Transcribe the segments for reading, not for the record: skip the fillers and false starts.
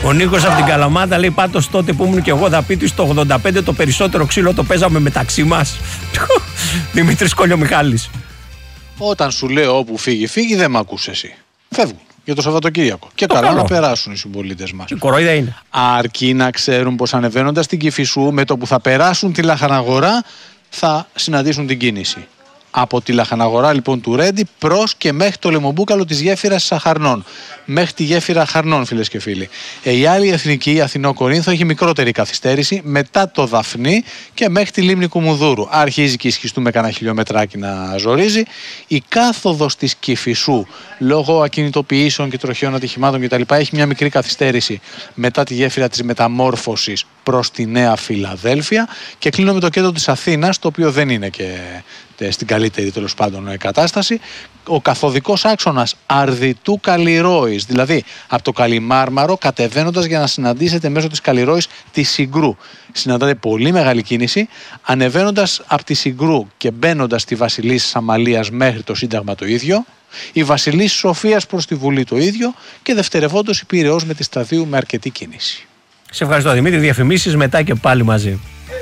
Ο Νίκος από την Καλαμάτα λέει: πάντως τότε που ήμουν και εγώ δαπίτης στο 85 το περισσότερο ξύλο το παίζαμε μεταξύ μας. Δημήτρης Κολιομιχάλης. Όταν σου λέω όπου φύγει, δεν μ' ακούς εσύ. Φεύγουν για το Σαββατοκύριακο. Και καλά καλό. Να περάσουν οι συμπολίτες μας. Η κοροϊδά είναι. Αρκεί να ξέρουν πως ανεβαίνοντας την Κηφισού, με το που θα περάσουν τη Λαχαναγορά, θα συναντήσουν την κίνηση. Από τη Λαχαναγορά λοιπόν του Ρέντι προς και μέχρι το λεμομπούκαλο της γέφυρας Σαχαρνών. Μέχρι τη γέφυρα Χαρνών, φίλες και φίλοι. Η άλλη εθνική, η Αθηνό-Κορίνθο, έχει μικρότερη καθυστέρηση μετά το Δαφνί και μέχρι τη λίμνη Κουμουνδούρου. Αρχίζει και η Σχιστού με κανένα χιλιόμετράκι να ζορίζει. Η κάθοδος της Κηφισού, λόγω ακινητοποιήσεων και τροχαίων ατυχημάτων κτλ., έχει μια μικρή καθυστέρηση μετά τη γέφυρα της Μεταμόρφωσης προς τη Νέα Φιλαδέλφια. Και κλείνω με το κέντρο της Αθήνας, το οποίο δεν είναι και στην καλύτερη τέλος πάντων κατάσταση. Ο καθοδικός άξονας Αρδιτού Καλλιρόης, δηλαδή από το Καλιμάρμαρο κατεβαίνοντας για να συναντήσετε μέσω της Καλλιρόης τη Συγκρού. Συναντάτε πολύ μεγάλη κίνηση. Ανεβαίνοντας από τη Συγκρού και μπαίνοντας στη Βασιλής Αμαλίας μέχρι το Σύνταγμα το ίδιο. Η Βασιλής Σοφίας προς τη Βουλή το ίδιο. Και δευτερευόντως η Πειραιώς με τη Σταδίου με αρκετή κίνηση. Σε ευχαριστώ Δημήτρη. Διαφημίσεις μετά και πάλι μαζί.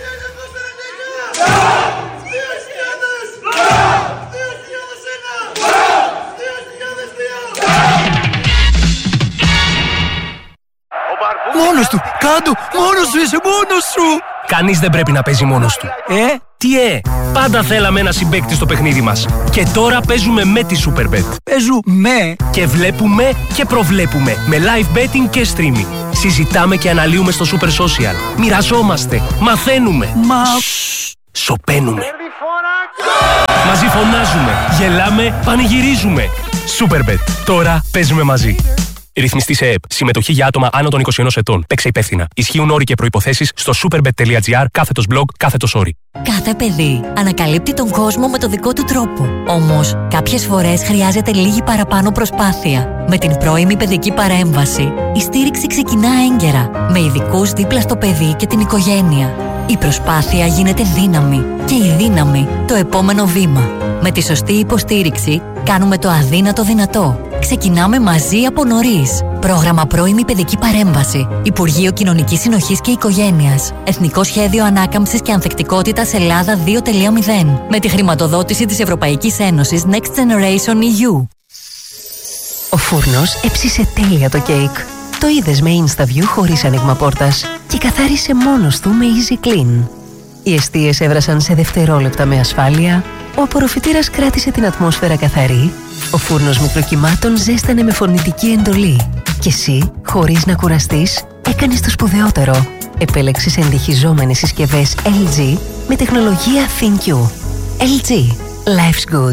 Μόνος του! Κάντο! Μόνος σου είσαι! Μόνος σου! Κανείς δεν πρέπει να παίζει μόνος του. Τι πάντα θέλαμε ένα συμπαίκτη στο παιχνίδι μας. Και τώρα παίζουμε με τη Superbet. Παίζουμε! Και βλέπουμε και προβλέπουμε. Με live betting και streaming. Συζητάμε και αναλύουμε στο Super Social. Μοιραζόμαστε. Μαθαίνουμε. Σωπαίνουμε. Μαζί φωνάζουμε. Γελάμε. Πανηγυρίζουμε. Superbet. Τώρα παίζουμε μαζί. Ρυθμιστή σε ΕΕΠ. Συμμετοχή για άτομα άνω των 21 ετών. Παίξε υπεύθυνα. Ισχύουν όροι και προϋποθέσεις στο superbet.gr/blog/όροι. Κάθε παιδί ανακαλύπτει τον κόσμο με το δικό του τρόπο. Όμως, κάποιες φορές χρειάζεται λίγη παραπάνω προσπάθεια. Με την πρώιμη παιδική παρέμβαση, η στήριξη ξεκινά έγκαιρα, με ειδικούς δίπλα στο παιδί και την οικογένεια. Η προσπάθεια γίνεται δύναμη και η δύναμη το επόμενο βήμα. Με τη σωστή υποστήριξη, κάνουμε το αδύνατο δυνατό. Ξεκινάμε μαζί από νωρίς. Πρόγραμμα Πρώιμη Παιδική Παρέμβαση. Υπουργείο Κοινωνικής Συνοχής και Οικογένειας. Εθνικό Σχέδιο Ανάκαμψης και Ανθεκτικότητας Ελλάδα 2.0. Με τη χρηματοδότηση της Ευρωπαϊκής Ένωσης Next Generation EU. Ο φούρνος έψισε τέλεια το κέικ. Το είδες με InstaView χωρίς άνοιγμα πόρτας και καθάρισε μόνος του με Easy Clean. Οι εστίες έβρασαν σε δευτερόλεπτα με ασφάλεια, ο απορροφητήρας κράτησε την ατμόσφαιρα καθαρή, ο φούρνος μικροκυμάτων ζέστανε με φωνητική εντολή και εσύ, χωρίς να κουραστείς, έκανες το σπουδαιότερο. Επέλεξες εντυχιζόμενες συσκευές LG με τεχνολογία ThinQ. LG. Life's good.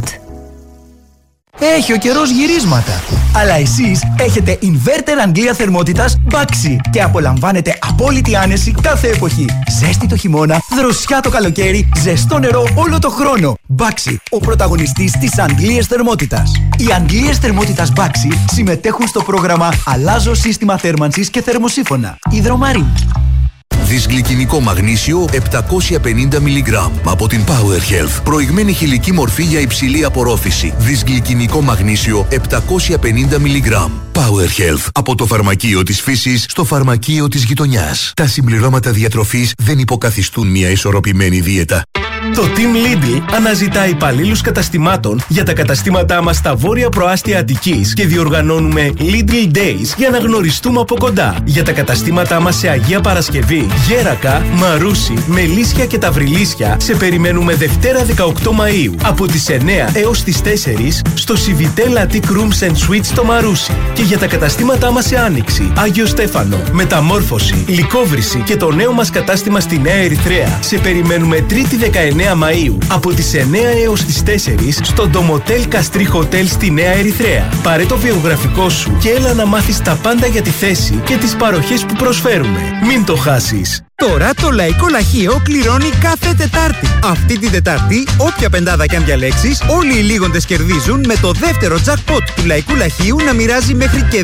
Έχει ο καιρός γυρίσματα. Αλλά εσείς έχετε inverter Αγγλία θερμότητας Baxi και απολαμβάνετε απόλυτη άνεση κάθε εποχή. Ζέστη το χειμώνα, δροσιά το καλοκαίρι, ζεστό νερό όλο το χρόνο. Baxi, ο πρωταγωνιστής της Αγγλίας θερμότητας. Οι Αγγλίες θερμότητας Baxi συμμετέχουν στο πρόγραμμα Αλλάζω σύστημα θέρμανσης και θερμοσύφωνα. Υδρομαρή. Δυσγλυκινικό μαγνήσιο 750 mg από την Power Health. Προηγμένη χηλική μορφή για υψηλή απορρόφηση. Δυσγλυκινικό μαγνήσιο 750 mg. Power Health. Από το φαρμακείο της φύσης στο φαρμακείο της γειτονιάς. Τα συμπληρώματα διατροφής δεν υποκαθιστούν μια ισορροπημένη δίαιτα. Το Team Lidl αναζητά υπαλλήλους καταστημάτων για τα καταστήματά μας στα βόρεια προάστια Αττικής και διοργανώνουμε Lidl Days για να γνωριστούμε από κοντά. Για τα καταστήματά μας σε Αγία Παρασκευή, Γέρακα, Μαρούσι, Μελίσια και Ταυριλίσια σε περιμένουμε Δευτέρα 18 Μαΐου από τις 9 έως τις 4 στο Civitel Attic Rooms and Suites στο Μαρούσι. Και για τα καταστήματά μας σε Άνοιξη, Άγιο Στέφανο, Μεταμόρφωση, Λυκόβρηση και το νέο μας κατάστημα στη Νέα Ερυθρέα σε περιμένουμε Τρίτη 19 Μαΐου από τις 9 έως τις 4 στο Ντομοτέλ Καστρί Hotel στη Νέα Ερυθρέα. Πάρε το βιογραφικό σου και έλα να μάθεις τα πάντα για τη θέση και τις παροχές που προσφέρουμε. Μην το χάσεις! Τώρα το Λαϊκό Λαχείο κληρώνει κάθε Τετάρτη. Αυτή την Τετάρτη, όποια πεντάδα κι αν διαλέξεις, όλοι οι λίγοντες κερδίζουν με το δεύτερο jackpot του Λαϊκού Λαχείου να μοιράζει μέχρι και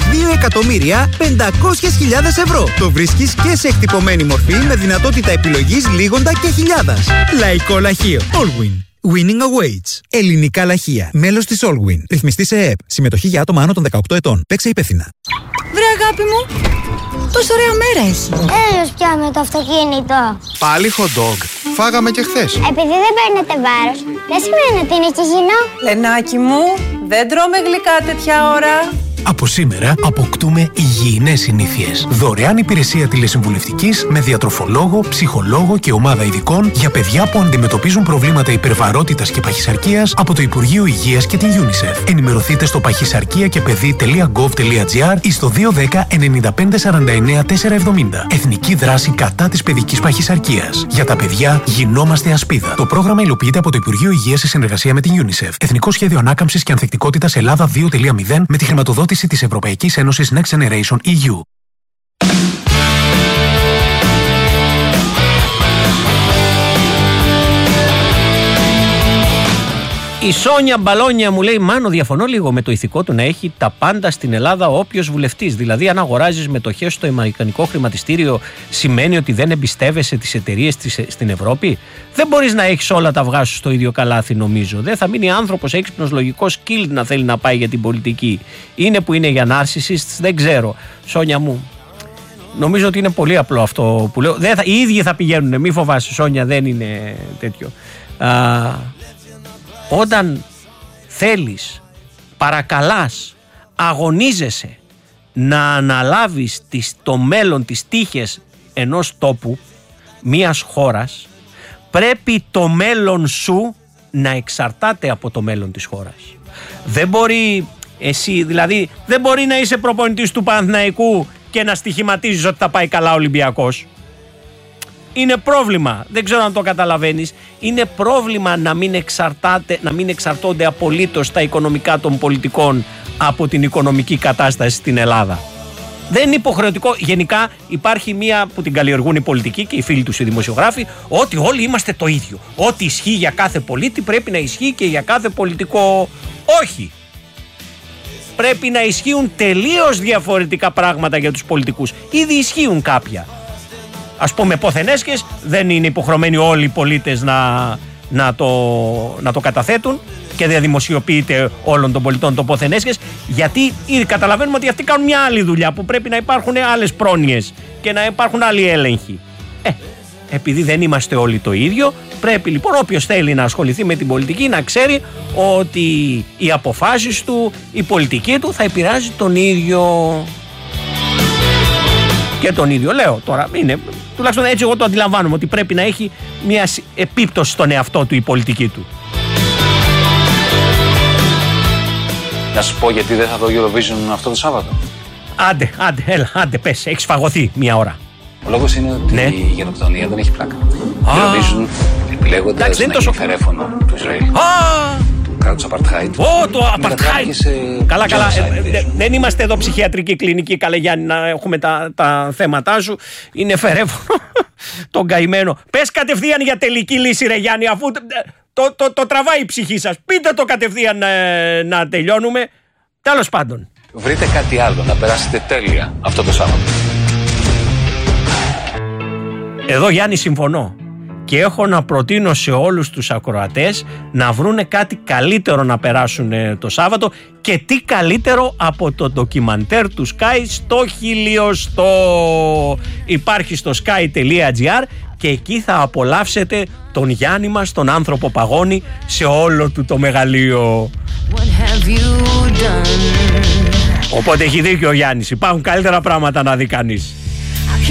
2.500.000 ευρώ. Το βρίσκεις και σε εκτυπωμένη μορφή με δυνατότητα επιλογής λίγοντα και χιλιάδας. Λαϊκό Λαχείο. Allwin. Winning awaits. Ελληνικά λαχεία. Μέλος της Allwin. Ρυθμιστή σε ΕΕΠ. Συμμετοχή για άτομα άνω των 18 ετών. Παίξε υπεύθυνα. Βρε αγάπη μου, Τόσο ωραία μέρα έχει. Έλος πια με το αυτοκίνητο. Πάλι hot dog. Φάγαμε και χθες. Επειδή δεν παίρνετε βάρος, δεν σημαίνει ότι είναι και υγιεινό. Λενάκι μου, δεν τρώμε γλυκά τέτοια ώρα. Από σήμερα αποκτούμε υγιεινές συνήθειες. Δωρεάν υπηρεσία τηλεσυμβουλευτικής με διατροφολόγο, ψυχολόγο και ομάδα ειδικών για παιδιά που αντιμετωπίζουν προβλήματα υπερβαρότητας και παχυσαρκίας από το Υπουργείο Υγείας και την UNICEF. Ενημερωθείτε στο παχυσαρκία-και-παιδί.gov.gr ή στο 210 95 49 470. Εθνική δράση κατά της παιδικής παχυσαρκίας. Για τα παιδιά γινόμαστε ασπίδα. Το πρόγραμμα υλοποιείται από το Υπουργείο Υγείας σε συνεργασία με την UNICEF. Εθνικό Σχέδιο Ανάκαμψης και Ανθεκτικότητας Ελλάδα 2.0 με τη χρηματοδότηση της Ευρωπαϊκής Ένωσης Next Generation EU. Η Σόνια Μπαλόνια μου λέει: Μάνο, διαφωνώ λίγο με το ηθικό του να έχει τα πάντα στην Ελλάδα όποιος βουλευτής. Δηλαδή, αν αγοράζεις μετοχές στο αμερικανικό χρηματιστήριο, σημαίνει ότι δεν εμπιστεύεσαι τις εταιρείες στην Ευρώπη. Δεν μπορείς να έχεις όλα τα αυγά σου στο ίδιο καλάθι, νομίζω. Δεν θα μείνει άνθρωπος έξυπνος, λογικός, skilled να θέλει να πάει για την πολιτική. Είναι που είναι για narcissists, δεν ξέρω. Σόνια μου, νομίζω ότι είναι πολύ απλό αυτό που λέω. Οι ίδιοι θα πηγαίνουν, μη φοβάσαι, Σόνια, δεν είναι τέτοιο. Όταν θέλεις, παρακαλάς, αγωνίζεσαι να αναλάβεις το μέλλον, τις τύχες ενός τόπου, μιας χώρας, πρέπει το μέλλον σου να εξαρτάται από το μέλλον της χώρας. Δεν μπορεί εσύ, δηλαδή δεν μπορεί να είσαι προπονητής του Παναθηναϊκού και να στοιχηματίζεις ότι θα πάει καλά ο Ολυμπιακός. Είναι πρόβλημα, δεν ξέρω αν το καταλαβαίνεις. Είναι πρόβλημα να μην εξαρτώνται απολύτως τα οικονομικά των πολιτικών από την οικονομική κατάσταση στην Ελλάδα. Δεν είναι υποχρεωτικό. Γενικά υπάρχει μία που την καλλιεργούν οι πολιτικοί και οι φίλοι τους οι δημοσιογράφοι, ότι όλοι είμαστε το ίδιο. Ό,τι ισχύει για κάθε πολίτη πρέπει να ισχύει και για κάθε πολιτικό. Όχι. Πρέπει να ισχύουν τελείως διαφορετικά πράγματα για τους πολιτικούς. Ήδη ισχύουν κάποια. Ας πούμε ποθενέσχες, δεν είναι υποχρεωμένοι όλοι οι πολίτες να το καταθέτουν και δεν δημοσιοποιείται όλων των πολιτών το ποθενέσχες, γιατί ήδη καταλαβαίνουμε ότι αυτοί κάνουν μια άλλη δουλειά που πρέπει να υπάρχουν άλλες πρόνοιες και να υπάρχουν άλλοι έλεγχοι. Επειδή δεν είμαστε όλοι το ίδιο, πρέπει λοιπόν όποιος θέλει να ασχοληθεί με την πολιτική να ξέρει ότι οι αποφάσεις του, η πολιτική του θα επηρεάζει τον ίδιο. Και τον ίδιο λέω τώρα, είναι, τουλάχιστον έτσι εγώ το αντιλαμβάνομαι, ότι πρέπει να έχει μια επίπτωση στον εαυτό του η πολιτική του. Να σου πω γιατί δεν θα δω Eurovision αυτό το Σάββατο. Άντε, πες, έχεις φαγωθεί μια ώρα. Ο λόγος είναι ότι η γενοκτονία δεν έχει πλάκα. Eurovision επιλέγοντας να γίνει φερέφωνο του Ισραήλ. Του κράτους Apartheid. Το Apartheid! Καλά. Δεν είμαστε εδώ ψυχιατρική κλινική, καλέ Γιάννη, να έχουμε τα θέματά σου. Είναι φερέφωνο τον καημένο. Πες κατευθείαν για τελική λύση, ρε Γιάννη, αφού το τραβάει η ψυχή σας. Πείτε το κατευθείαν να τελειώνουμε. Τέλος πάντων. Βρείτε κάτι άλλο, να περάσετε τέλεια αυτό το Σάββατο. Εδώ, Γιάννη, συμφωνώ. Και έχω να προτείνω σε όλους τους ακροατές να βρούνε κάτι καλύτερο να περάσουν το Σάββατο, και τι καλύτερο από το ντοκιμαντέρ του Sky στο χιλιοστό. Υπάρχει στο sky.gr και εκεί θα απολαύσετε τον Γιάννη μας, τον άνθρωπο παγώνι, σε όλο του το μεγαλείο. Οπότε έχει δίκιο ο Γιάννης, υπάρχουν καλύτερα πράγματα να δει κανείς.